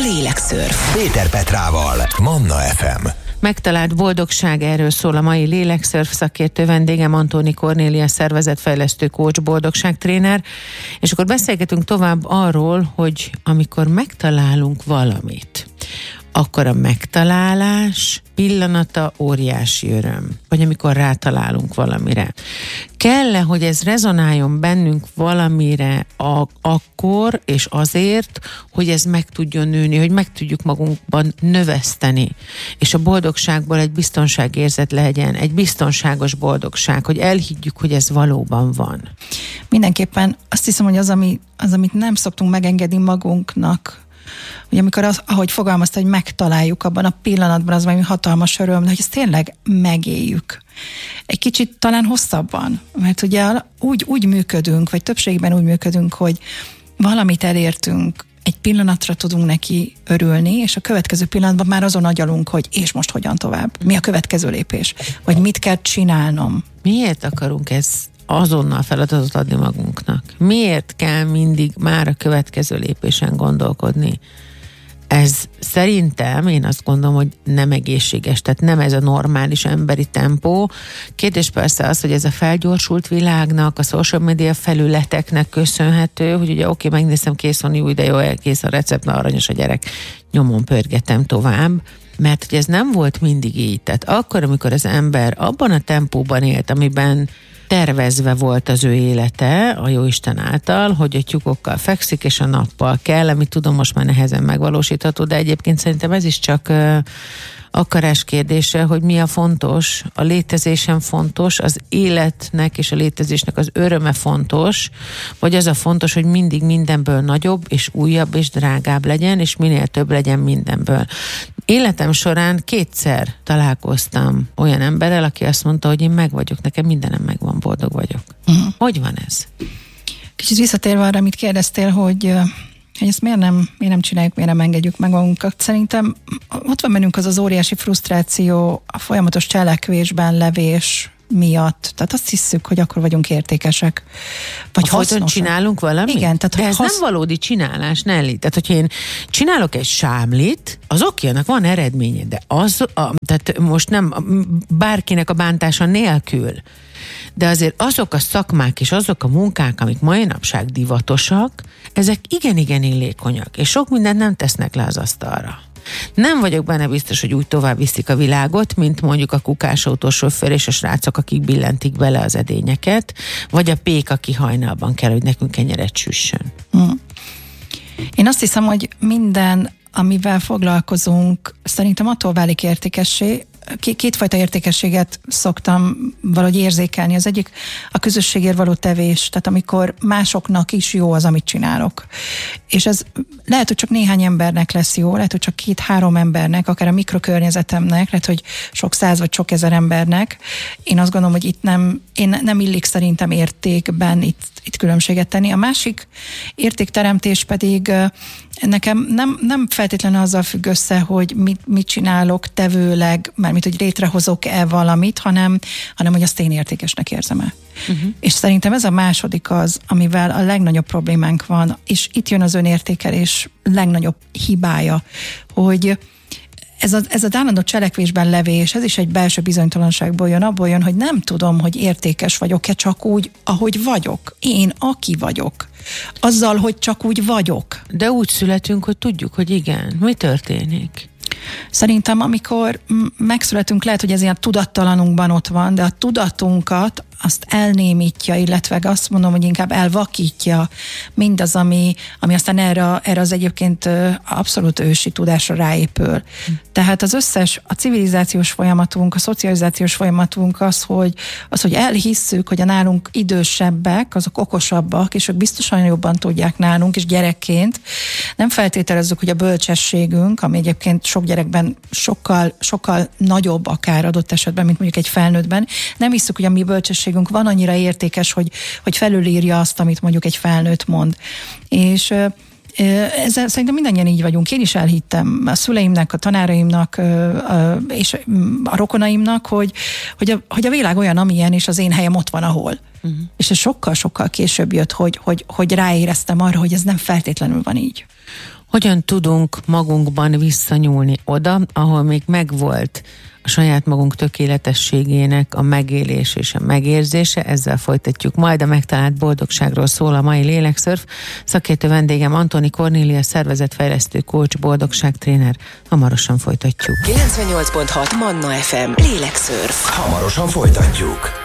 Lélekszörf. Péter Petrával, Manna FM. Megtalált boldogság, erről szól a mai Lélekszörf. Szakértő vendégem Antóni Kornélia, szervezetfejlesztő coach, boldogságtréner, és akkor beszélgetünk tovább arról, hogy amikor megtalálunk valamit, akkor a megtalálás pillanata óriási öröm. Vagy amikor rátalálunk valamire. Kell-e, hogy ez rezonáljon bennünk valamire akkor és azért, hogy ez meg tudjon nőni, hogy meg tudjuk magunkban növeszteni, és a boldogságból egy biztonságérzet legyen, egy biztonságos boldogság, hogy elhiggyük, hogy ez valóban van. Mindenképpen azt hiszem, hogy az, amit nem szoktunk megengedni magunknak, hogy amikor ahogy fogalmazta, hogy megtaláljuk abban a pillanatban, az valami hatalmas öröm, de hogy ezt tényleg megéljük. Egy kicsit talán hosszabban, mert ugye úgy működünk, vagy többségben úgy működünk, hogy valamit elértünk, egy pillanatra tudunk neki örülni, és a következő pillanatban már azon agyalunk, hogy és most hogyan tovább? Mi a következő lépés? Vagy mit kell csinálnom? Miért akarunk ezt azonnal feladatot adni magunknak? Miért kell mindig már a következő lépésen gondolkodni? Ez szerintem, én azt gondolom, hogy nem egészséges, tehát nem ez a normális emberi tempó. Kérdés persze az, hogy ez a felgyorsult világnak, a social media felületeknek köszönhető, hogy ugye oké, megnézem, kész van, jó, de jó, kész a recept, na aranyos a gyerek, nyomon pörgetem tovább. Mert hogy ez nem volt mindig így. Tehát akkor, amikor az ember abban a tempóban élt, amiben tervezve volt az ő élete a Jóisten által, hogy a tyúkokkal fekszik, és a nappal kell, amit tudom, most már nehezen megvalósítható, de egyébként szerintem ez is csak akarás kérdése, hogy mi a fontos, a létezésen fontos, az életnek és a létezésnek az öröme fontos, vagy az a fontos, hogy mindig mindenből nagyobb, és újabb, és drágább legyen, és minél több legyen mindenből. Életem során 2-szer találkoztam olyan emberrel, aki azt mondta, hogy én meg vagyok, nekem mindenem megvan, boldog vagyok. Hogy van ez? Kicsit visszatérve arra, amit kérdeztél, hogy ezt miért nem csináljuk, miért nem engedjük meg magunkat. Szerintem ott van bennünk az óriási frusztráció, a folyamatos cselekvésben levés miatt. Tehát azt hiszük, hogy akkor vagyunk értékesek. Vagy hasznosak. Csinálunk valamit? Igen. Tehát, de ez nem valódi csinálás, Nelly. Tehát, hogyha én csinálok egy sámlit, az oké, annak van eredménye, de tehát most nem bárkinek a bántása nélkül. De azért azok a szakmák és azok a munkák, amik mai napság divatosak, ezek igen-igen illékonyak, és sok mindent nem tesznek le az asztalra. Nem vagyok benne biztos, hogy úgy tovább viszik a világot, mint mondjuk a kukásautós sofőr és a srácok, akik billentik bele az edényeket, vagy a pék, aki hajnalban kell, hogy nekünk kenyeret süssön. Én azt hiszem, hogy minden, amivel foglalkozunk, szerintem attól válik értékessé. Kétfajta értékességet szoktam valahogy érzékelni. Az egyik a közösségért való tevés, tehát amikor másoknak is jó az, amit csinálok. És ez lehet, hogy csak néhány embernek lesz jó, lehet, hogy csak 2-3 embernek, akár a mikrokörnyezetemnek, lehet, hogy sok 100 vagy sok 1000 embernek. Én azt gondolom, hogy itt nem illik szerintem értékben itt különbséget tenni. A másik értékteremtés pedig nekem nem feltétlenül azzal függ össze, hogy mit csinálok tevőleg, mármint, hogy létrehozok-e valamit, hanem hogy azt én értékesnek érzem-e. És szerintem ez a második az, amivel a legnagyobb problémánk van, és itt jön az önértékelés legnagyobb hibája, hogy ez a állandó cselekvésben levés, ez is egy belső bizonytalanságból jön, abból jön, hogy nem tudom, hogy értékes vagyok-e csak úgy, ahogy vagyok. Én, aki vagyok. Azzal, hogy csak úgy vagyok. De úgy születünk, hogy tudjuk, hogy igen. Mi történik? Szerintem, amikor megszületünk, lehet, hogy ez ilyen tudattalanunkban ott van, de a tudatunkat azt elnémítja, illetve azt mondom, hogy inkább elvakítja mindaz, ami aztán erre az egyébként abszolút ősi tudásra ráépül. Tehát az összes, a civilizációs folyamatunk, a szocializációs folyamatunk az, hogy elhisszük, hogy a nálunk idősebbek, azok okosabbak, és ők biztosan jobban tudják nálunk, és gyerekként nem feltételezzük, hogy a bölcsességünk, ami egyébként sok gyerekben sokkal nagyobb akár adott esetben, mint mondjuk egy felnőttben, nem hiszük, hogy a mi bölcsességünk van annyira értékes, hogy felülírja azt, amit mondjuk egy felnőtt mond. És ezzel szerintem mindannyian így vagyunk. Én is elhittem a szüleimnek, a tanáraimnak és a rokonaimnak, hogy a világ olyan, amilyen, és az én helyem ott van, ahol. És ez sokkal-sokkal később jött, hogy ráéreztem arra, hogy ez nem feltétlenül van így. Hogyan tudunk magunkban visszanyúlni oda, ahol még megvolt a saját magunk tökéletességének a megélés és a megérzése. Ezzel folytatjuk majd. A megtalált boldogságról szól a mai Lélekszörf. Szakértő vendégem Antoni Kornélia, szervezetfejlesztő coach, boldogságtréner. Hamarosan folytatjuk. 98.6 Manna FM. Lélekszörf. Hamarosan folytatjuk.